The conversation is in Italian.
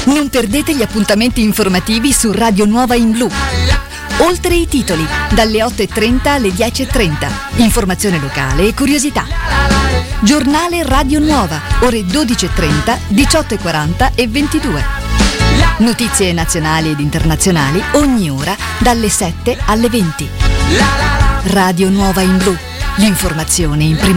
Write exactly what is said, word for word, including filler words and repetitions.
Non perdete gli appuntamenti informativi su Radio Nuova in Blu. Oltre i titoli, dalle otto e trenta alle dieci e trenta. Informazione locale e curiosità. Giornale Radio Nuova, ore dodici e trenta, diciotto e quaranta e ventidue. Notizie nazionali ed internazionali ogni ora dalle sette alle venti. Radio Nuova in Blu, l'informazione in prima